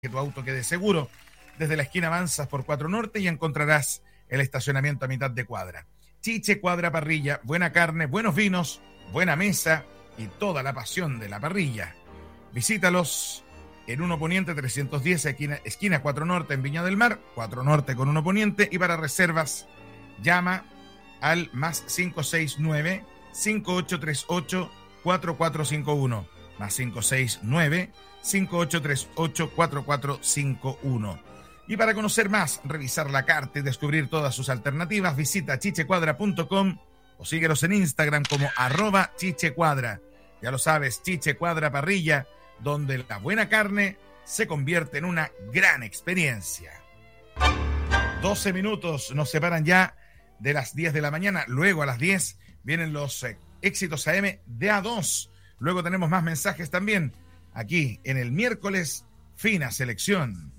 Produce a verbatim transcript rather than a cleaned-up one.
que tu auto quede seguro. Desde la esquina avanzas por cuatro Norte y encontrarás el estacionamiento a mitad de cuadra. Chiche Cuadra Parrilla, buena carne, buenos vinos, buena mesa y toda la pasión de la parrilla. Visítalos en uno Poniente trescientos diez, esquina, esquina cuatro Norte en Viña del Mar, cuatro Norte con uno Poniente, y para reservas llama al más cinco seis nueve, cinco ocho tres ocho, cuatro cuatro cinco uno, más cinco seis nueve, cinco ocho tres ocho, cuatro cuatro cinco uno. Y para conocer más, revisar la carta y descubrir todas sus alternativas, visita chichecuadra punto com o síguelos en Instagram como arroba chichecuadra. Ya lo sabes, Chiche Cuadra Parrilla, donde la buena carne se convierte en una gran experiencia. doce minutos nos separan ya de las diez de la mañana. Luego a las diez vienen los eh, éxitos A M de A dos. Luego tenemos más mensajes también aquí en el miércoles Fina Selección.